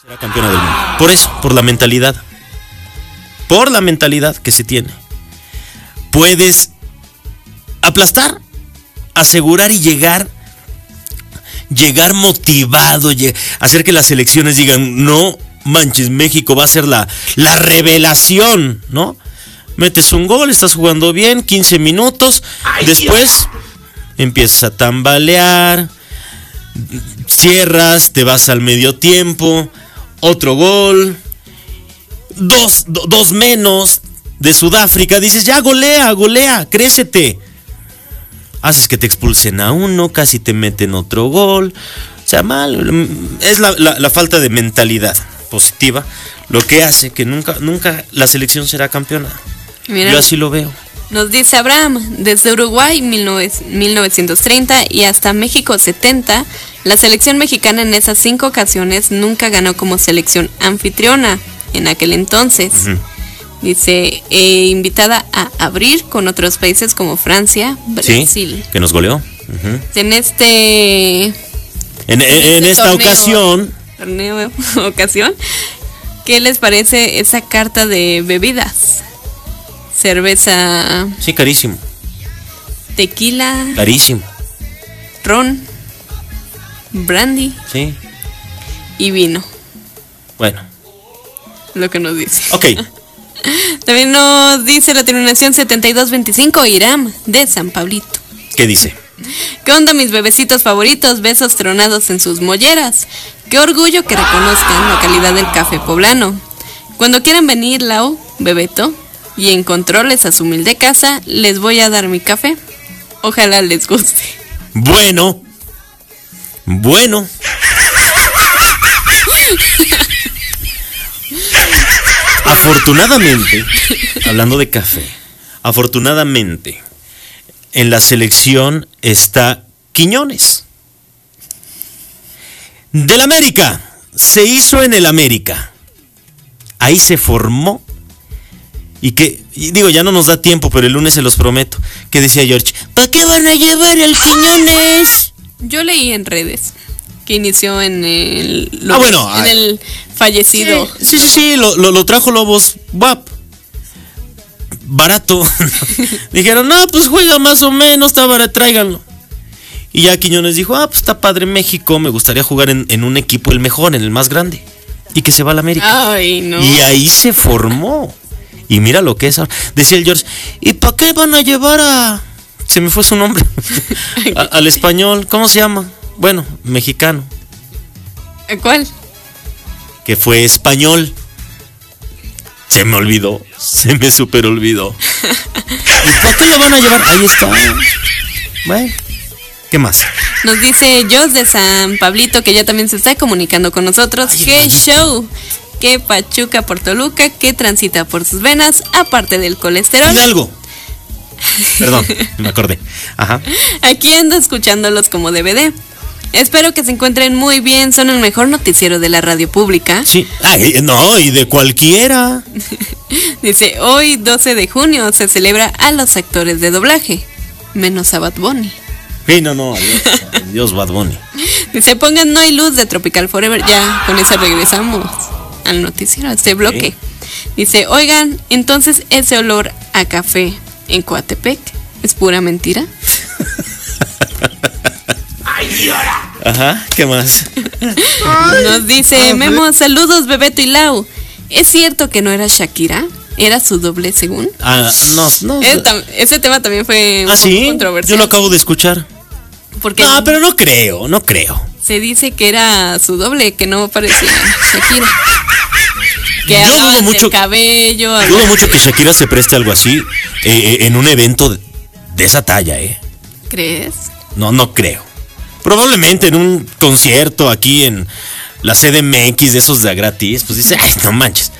Será campeona del mundo. Por eso, por la mentalidad. Por la mentalidad que se tiene. Puedes aplastar, asegurar y llegar motivado, hacer que las selecciones digan, no manches, México va a ser la revelación, ¿no? Metes un gol, estás jugando bien, 15 minutos, después empiezas a tambalear, cierras, te vas al medio tiempo, otro gol, dos menos de Sudáfrica, dices, ya golea, crécete. Haces que te expulsen a uno, casi te meten otro gol. O sea, mal. Es la falta de mentalidad positiva lo que hace que nunca la selección será campeona. Mira, yo así lo veo. Nos dice Abraham, desde Uruguay 1930 y hasta México 70, la selección mexicana en esas 5 ocasiones nunca ganó como selección anfitriona en aquel entonces. Uh-huh. Dice, invitada a abrir con otros países como Francia, Brasil. Sí, que nos goleó. Uh-huh. En esta ocasión, ¿qué les parece esa carta de bebidas? Cerveza. Sí, carísimo. Tequila. Carísimo. Ron. Brandy. Sí. Y vino. Bueno. Lo que nos dice. Ok. También nos dice la terminación 7225, Iram, de San Pablito. ¿Qué dice? ¿Qué onda, mis bebecitos favoritos? Besos tronados en sus molleras. Qué orgullo que reconozcan la calidad del café poblano. Cuando quieran venir, Lau, Bebeto, y en controles a su humilde casa, les voy a dar mi café. Ojalá les guste. Bueno. Afortunadamente, hablando de café, afortunadamente, en la selección está Quiñones. Del América, se hizo en el América. Ahí se formó. Y digo, ya no nos da tiempo, pero el lunes se los prometo. ¿Qué decía George? ¿Para qué van a llevar al Quiñones? Yo leí en redes que inició en el fallecido. Sí, lo trajo Lobos WAP. Barato. Dijeron, no, pues juega más o menos, está barato, tráiganlo. Y ya Quiñones dijo, pues está padre México, me gustaría jugar en un equipo el mejor, en el más grande. Y que se va a la América. Ay, no. Y ahí se formó. Y mira lo que es ahora. Decía el George, ¿y para qué van a llevar a...? Se me fue su nombre. Al español, ¿cómo se llama? Bueno, mexicano. ¿Cuál? Que fue español. Se me olvidó. Se me super olvidó. ¿Y para qué lo van a llevar? Ahí está. Bueno, ¿qué más? Nos dice Jos de San Pablito, que ya también se está comunicando con nosotros. ¡Qué show! ¡Qué Pachuca por Toluca! ¡Qué transita por sus venas! Aparte del colesterol. Hidalgo. Perdón, me acordé. Ajá. Aquí ando escuchándolos como DVD. Espero que se encuentren muy bien. Son el mejor noticiero de la radio pública. Sí. No, y de cualquiera. Dice, hoy 12 de junio se celebra a los actores de doblaje, menos a Bad Bunny. Sí, no, adiós Bad Bunny. Dice, pongan No hay luz de Tropical Forever. Ya, con eso regresamos al noticiero, a este bloque. Sí. Dice, oigan, entonces ese olor a café en Coatepec es pura mentira. Ajá, ¿qué más? Nos dice Memo, saludos Bebeto y Lau. ¿Es cierto que no era Shakira? ¿Era su doble según? No. Ese tema también fue un poco controversial. Yo lo acabo de escuchar. Porque no, pero no creo. Se dice que era su doble, que no parecía Shakira. Que yo dudo mucho, cabello. Dudo mucho que Shakira se preste algo así en un evento de esa talla, ¿Crees? No creo. Probablemente en un concierto aquí en la CDMX de esos de gratis, pues dice, ay, no manches.